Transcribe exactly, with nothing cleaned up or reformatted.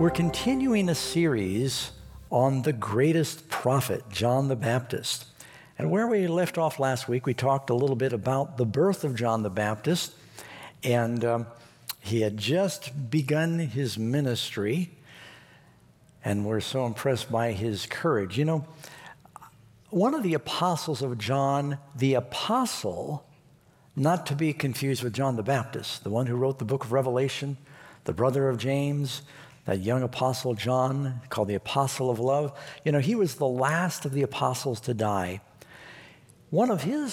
We're continuing a series on the greatest prophet, John the Baptist. And where we left off last week, we talked a little bit about the birth of John the Baptist. And um, he had just begun his ministry. And we're so impressed by his courage. You know, one of the apostles of John, the apostle, not to be confused with John the Baptist, the one who wrote the book of Revelation, the brother of James, that young apostle John, called the apostle of love. You know, he was the last of the apostles to die. One of his